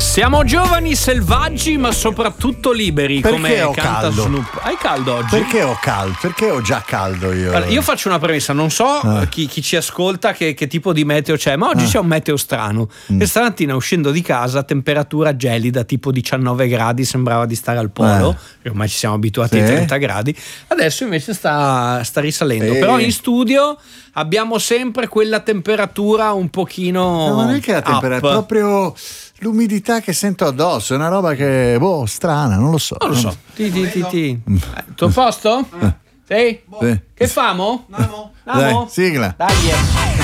Siamo giovani, selvaggi, ma soprattutto liberi. Perché come ho canta caldo? Snoop. Hai caldo oggi? Perché ho caldo? Perché ho già caldo io? Allora, io faccio una premessa, non so chi ci ascolta che tipo di meteo c'è, ma oggi c'è un meteo strano. E stamattina uscendo di casa, temperatura gelida, tipo 19 gradi, sembrava di stare al polo, che ormai ci siamo abituati ai 30 gradi. Adesso invece sta risalendo. Però in studio abbiamo sempre quella temperatura un pochino. No, ma non è che la temperatura, è proprio l'umidità che sento addosso, è una roba che strana, non lo so. Non lo so. Tutto a posto? Sì? Sì. Che famo? Andiamo. Dai, sigla. Dai.